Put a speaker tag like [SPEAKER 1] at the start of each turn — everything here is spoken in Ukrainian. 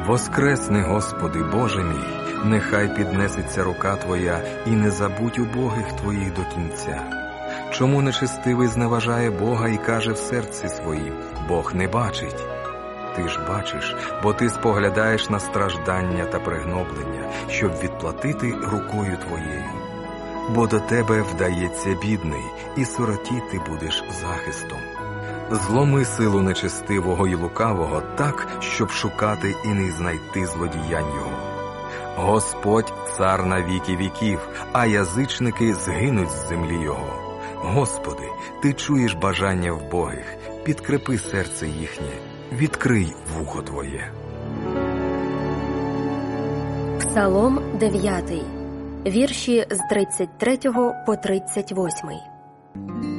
[SPEAKER 1] Воскресни, Господи, Боже мій, нехай піднесеться рука Твоя, і не забудь убогих Твоїх до кінця. Чому нечестивий зневажає Бога і каже в серці своїм: Бог не бачить? Ти ж бачиш, бо ти споглядаєш на страждання та пригноблення, щоб відплатити рукою Твоєю. Бо до тебе вдається бідний, і сироті ти будеш захистом. Зломи силу нечестивого і лукавого так, щоб шукати і не знайти злодіянь його. Господь – цар на віки віків, а язичники згинуть з землі його. Господи, Ти чуєш бажання вбогих, підкрепи серце їхнє, відкрий вухо Твоє.
[SPEAKER 2] Псалом 9, вірші з 33 по 38.